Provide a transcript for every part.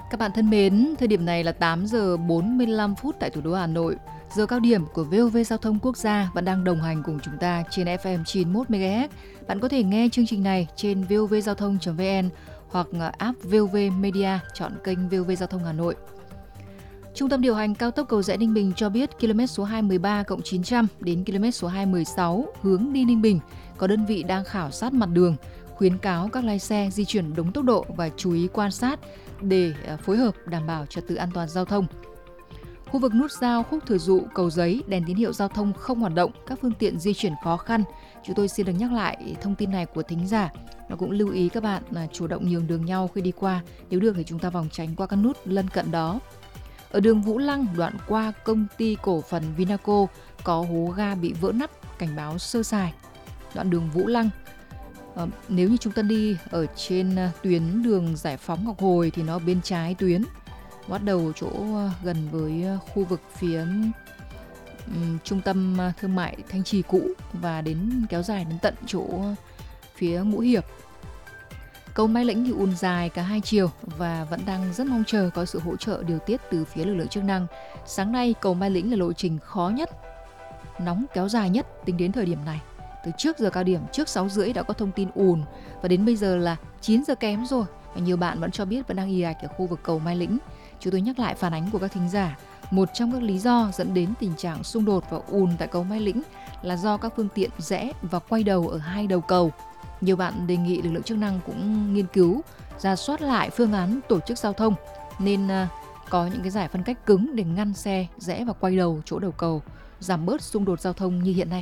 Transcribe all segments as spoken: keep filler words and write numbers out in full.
Các bạn thân mến, thời điểm này là tám giờ bốn mươi lăm phút tại thủ đô Hà Nội. Giờ cao điểm của vê o vê Giao thông Quốc gia vẫn đang đồng hành cùng chúng ta trên ép em chín mươi mốt mê ga héc. Bạn có thể nghe chương trình này trên vovgiaothong chấm vn hoặc app vê o vê Media, chọn kênh vê o vê Giao thông Hà Nội. Trung tâm điều hành cao tốc Cầu Giẽ Ninh Bình cho biết km số hai một ba cộng chín trăm đến km số hai một sáu hướng đi Ninh Bình có đơn vị đang khảo sát mặt đường, khuyến cáo các lái xe di chuyển đúng tốc độ và chú ý quan sát để phối hợp đảm bảo trật tự an toàn giao thông. Khu vực nút giao Khúc Thừa Dụ, Cầu Giấy, đèn tín hiệu giao thông không hoạt động, các phương tiện di chuyển khó khăn. Chúng tôi xin được nhắc lại thông tin này của thính giả. Và cũng lưu ý các bạn là chủ động nhường đường nhau khi đi qua. Nếu được thì chúng ta vòng tránh qua các nút lân cận đó. Ở đường Vũ Lăng, đoạn qua công ty cổ phần Vinaco có hố ga bị vỡ nắp, cảnh báo sơ sài. Đoạn đường Vũ Lăng, à, nếu như chúng ta đi ở trên tuyến đường Giải phóng Ngọc Hồi thì nó bên trái tuyến, bắt đầu chỗ gần với khu vực phía um, trung tâm thương mại Thanh Trì cũ và đến kéo dài đến tận chỗ phía Ngũ Hiệp. Cầu Mai Lĩnh thì ùn dài cả hai chiều và vẫn đang rất mong chờ có sự hỗ trợ điều tiết từ phía lực lượng chức năng. Sáng nay cầu Mai Lĩnh là lộ trình khó nhất, nóng kéo dài nhất tính đến thời điểm này. Từ trước giờ cao điểm, trước sáu rưỡi đã có thông tin ùn và đến bây giờ là chín giờ kém rồi. Và nhiều bạn vẫn cho biết vẫn đang ì ạch ở khu vực cầu Mai Lĩnh. Chúng tôi nhắc lại phản ánh của các thính giả. Một trong các lý do dẫn đến tình trạng xung đột và ùn tại cầu Mai Lĩnh là do các phương tiện rẽ và quay đầu ở hai đầu cầu. Nhiều bạn đề nghị lực lượng chức năng cũng nghiên cứu, rà soát lại phương án tổ chức giao thông nên uh, có những cái giải phân cách cứng để ngăn xe rẽ và quay đầu chỗ đầu cầu, giảm bớt xung đột giao thông như hiện nay.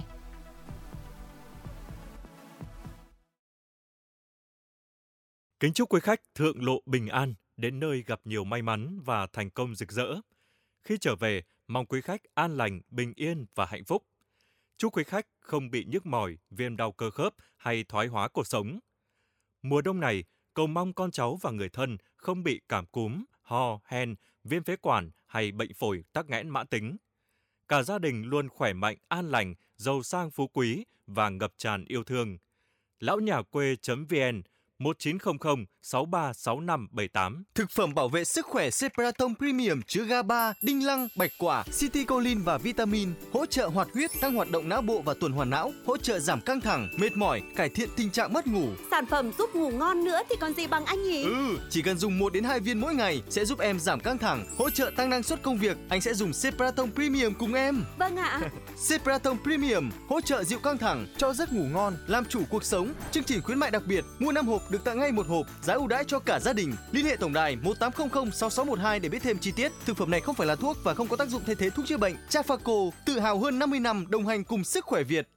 Kính chúc quý khách thượng lộ bình an, đến nơi gặp nhiều may mắn và thành công rực rỡ. Khi trở về, mong quý khách an lành, bình yên và hạnh phúc. Chúc quý khách không bị nhức mỏi, viêm đau cơ khớp hay thoái hóa cột sống. Mùa đông này, cầu mong con cháu và người thân không bị cảm cúm, ho, hen, viêm phế quản hay bệnh phổi tắc nghẽn mãn tính. Cả gia đình luôn khỏe mạnh, an lành, giàu sang phú quý và ngập tràn yêu thương. lão nhà quê.vn một chín không không sáu ba sáu năm bảy tám. Thực phẩm bảo vệ sức khỏe Cepraton Premium chứa giê a ba, đinh lăng, bạch quả, citicoline và vitamin, hỗ trợ hoạt huyết, tăng hoạt động não bộ và tuần hoàn não, hỗ trợ giảm căng thẳng, mệt mỏi, cải thiện tình trạng mất ngủ. Sản phẩm giúp ngủ ngon nữa thì còn gì bằng anh nhỉ? Ừ, chỉ cần dùng một đến hai viên mỗi ngày sẽ giúp em giảm căng thẳng, hỗ trợ tăng năng suất công việc. Anh sẽ dùng Cepraton Premium cùng em. Vâng ạ. Cepraton Premium hỗ trợ dịu căng thẳng, cho giấc ngủ ngon, làm chủ cuộc sống. Chương trình khuyến mại đặc biệt, mua năm hộp được tặng ngay một hộp, giá ưu đãi cho cả gia đình. Liên hệ tổng đài một tám không không sáu sáu một hai để biết thêm chi tiết. Thực phẩm này không phải là thuốc và không có tác dụng thay thế thuốc chữa bệnh. Trafaco tự hào hơn năm mươi năm đồng hành cùng sức khỏe Việt.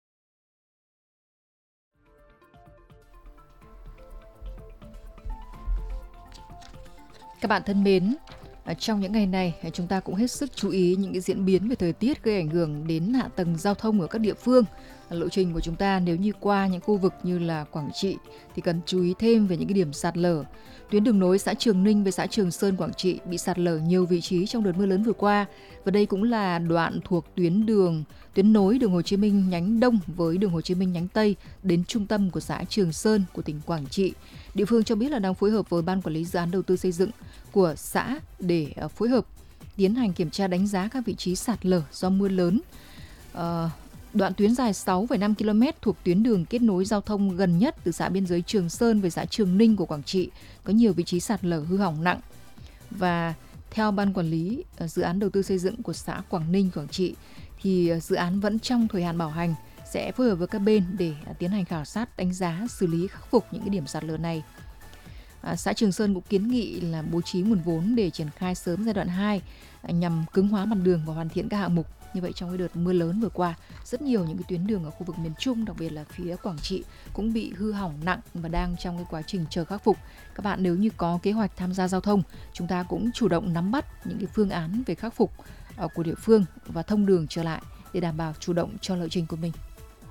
Các bạn thân mến, trong những ngày này chúng ta cũng hết sức chú ý những cái diễn biến về thời tiết gây ảnh hưởng đến hạ tầng giao thông ở các địa phương. Lộ trình của chúng ta nếu như qua những khu vực như là Quảng Trị thì cần chú ý thêm về những cái điểm sạt lở. Tuyến đường nối xã Trường Ninh với xã Trường Sơn, Quảng Trị bị sạt lở nhiều vị trí trong đợt mưa lớn vừa qua. Và đây cũng là đoạn thuộc tuyến đường tuyến nối đường Hồ Chí Minh nhánh Đông với đường Hồ Chí Minh nhánh Tây đến trung tâm của xã Trường Sơn của tỉnh Quảng Trị. Địa phương cho biết là đang phối hợp với Ban Quản lý Dự án Đầu tư xây dựng của xã để phối hợp tiến hành kiểm tra đánh giá các vị trí sạt lở do mưa lớn. Uh, Đoạn tuyến dài sáu phẩy năm ki lô mét thuộc tuyến đường kết nối giao thông gần nhất từ xã biên giới Trường Sơn về xã Trường Ninh của Quảng Trị có nhiều vị trí sạt lở hư hỏng nặng. Và theo Ban Quản lý Dự án Đầu tư xây dựng của xã Quảng Ninh, Quảng Trị thì dự án vẫn trong thời hạn bảo hành, sẽ phối hợp với các bên để tiến hành khảo sát, đánh giá, xử lý, khắc phục những cái điểm sạt lở này. À, xã Trường Sơn cũng kiến nghị là bố trí nguồn vốn để triển khai sớm giai đoạn hai nhằm cứng hóa mặt đường và hoàn thiện các hạng mục. Như vậy trong cái đợt mưa lớn vừa qua, rất nhiều những cái tuyến đường ở khu vực miền Trung, đặc biệt là phía Quảng Trị cũng bị hư hỏng nặng và đang trong cái quá trình chờ khắc phục. Các bạn nếu như có kế hoạch tham gia giao thông, chúng ta cũng chủ động nắm bắt những cái phương án về khắc phục của địa phương và thông đường trở lại để đảm bảo chủ động cho lộ trình của mình.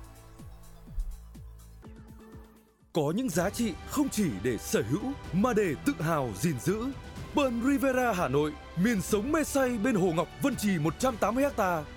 Có những giá trị không chỉ để sở hữu mà để tự hào gìn giữ. Pearl Riviera Hà Nội, miền sống mê say bên hồ Ngọc Vân Trì một trăm tám mươi ha,